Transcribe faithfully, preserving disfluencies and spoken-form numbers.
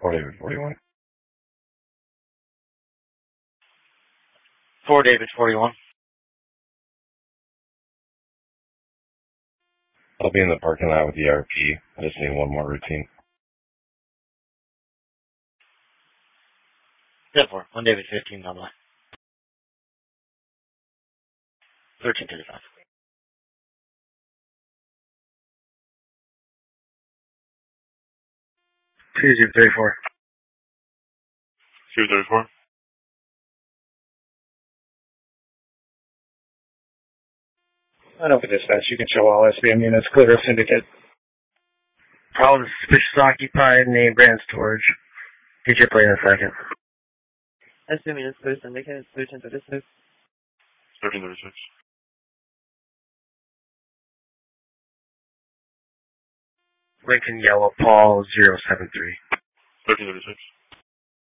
four David forty-one. four David forty-one. I'll be in the parking lot with the R P. I just need one more routine. ten four. one David fifteen, double A. thirteen thirty-five. two zero three four. two thirty-four. I know for dispatch, you can show all S B M units, clear of syndicate. All suspicious occupied, name brand storage. Get your plate in a second. S B M units, clear syndicate, thirteen thirty-six. thirteen thirty-six. Lincoln Yellow Paul zero seven three. thirteen thirty-six.